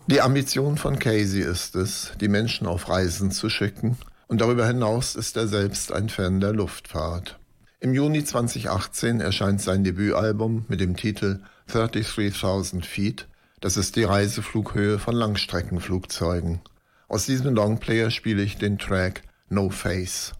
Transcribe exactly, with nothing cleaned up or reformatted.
Die Ambition von Casey ist es, die Menschen auf Reisen zu schicken, und darüber hinaus ist er selbst ein Fan der Luftfahrt. Im Juni zweitausendachtzehn erscheint sein Debütalbum mit dem Titel thirty-three thousand Feet. Das ist die Reiseflughöhe von Langstreckenflugzeugen. Aus diesem Longplayer spiele ich den Track No Face.